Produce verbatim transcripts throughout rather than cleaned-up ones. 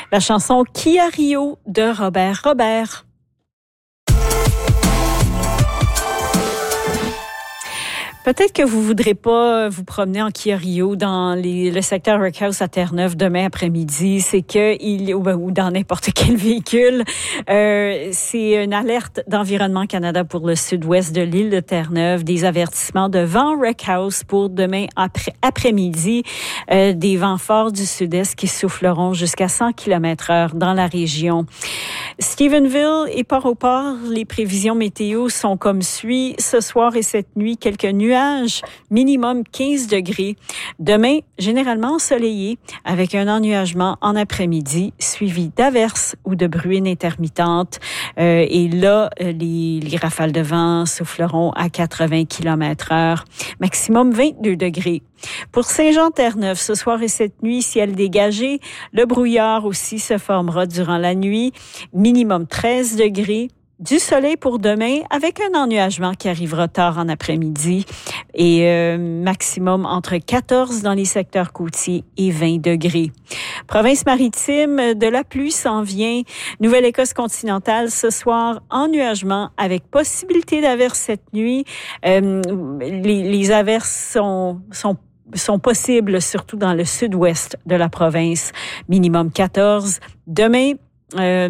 La chanson Kia Rio de Robert Robert. Peut-être que vous voudrez pas vous promener en Kia Rio dans les, le secteur Rickhouse à Terre-Neuve demain après-midi. C'est que il ou, ou dans n'importe quel véhicule. Euh, c'est une alerte d'Environnement Canada pour le sud-ouest de l'île de Terre-Neuve. Des avertissements de vent Rickhouse pour demain après, après-midi. Euh, des vents forts du sud-est qui souffleront jusqu'à cent kilomètres heure dans la région. Stephenville et Port-au-Port, les prévisions météo sont comme suit. Ce soir et cette nuit, quelques nuages, minimum quinze degrés. Demain, généralement ensoleillé, avec un ennuagement en après-midi, suivi d'averses ou de bruines intermittentes. Euh, et là, les, les rafales de vent souffleront à quatre-vingts kilomètres heure. Maximum vingt-deux degrés. Pour Saint-Jean-Terre-Neuve, ce soir et cette nuit, ciel dégagé. Le brouillard aussi se formera durant la nuit. Minimum treize degrés. Du soleil pour demain avec un ennuagement qui arrivera tard en après-midi et euh, maximum entre quatorze dans les secteurs côtiers et vingt degrés. Province maritime, de la pluie s'en vient. Nouvelle-Écosse continentale ce soir, ennuagement avec possibilité d'averses cette nuit. Euh, les, les averses sont, sont sont possibles surtout dans le sud-ouest de la province. Minimum quatorze. Demain, euh,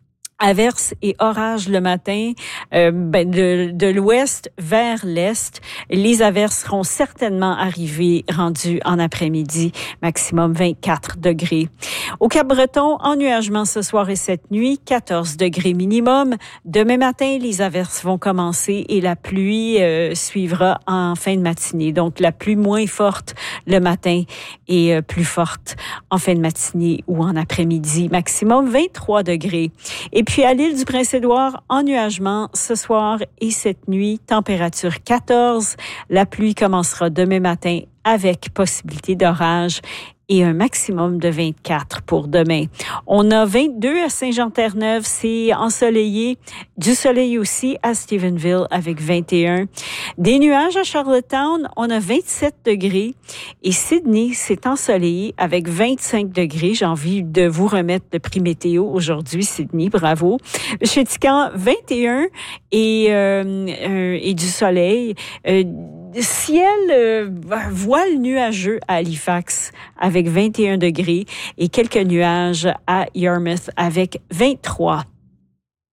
averses et orages le matin, euh, ben de, de l'ouest vers l'est. Les averses seront certainement arrivées rendues en après-midi, maximum vingt-quatre degrés. Au Cap-Breton, ennuagement ce soir et cette nuit, quatorze degrés minimum. Demain matin, les averses vont commencer et la pluie euh, suivra en fin de matinée. Donc, la pluie moins forte le matin et euh, plus forte en fin de matinée ou en après-midi, maximum vingt-trois degrés. Et puis, à l'île du Prince-Édouard, ennuagement ce soir et cette nuit, température quatorze. La pluie commencera demain matin avec possibilité d'orage et un maximum de vingt-quatre pour demain. On a vingt-deux à Saint-Jean-Terre-Neuve, c'est ensoleillé. Du soleil aussi à Stephenville avec vingt et un. Des nuages à Charlottetown, on a vingt-sept degrés. Et Sydney, c'est ensoleillé avec vingt-cinq degrés. J'ai envie de vous remettre le prix météo aujourd'hui, Sydney, bravo. Chéticamp, vingt et un et, euh, euh, et du soleil. Euh, Ciel, euh, voile nuageux à Halifax avec vingt et un degrés et quelques nuages à Yarmouth avec vingt-trois.